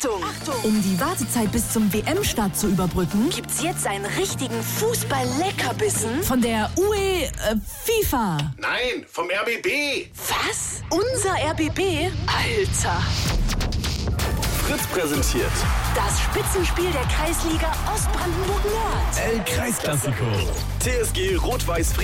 Achtung! Um die Wartezeit bis zum WM-Start zu überbrücken, Gibt's jetzt einen richtigen Fußball-Leckerbissen? von der FIFA. Nein, vom RBB. Was? Unser RBB? Alter! Fritz präsentiert Das Spitzenspiel der Kreisliga Ostbrandenburg-Nord. El Kreisklassiko. TSG Rot-Weiß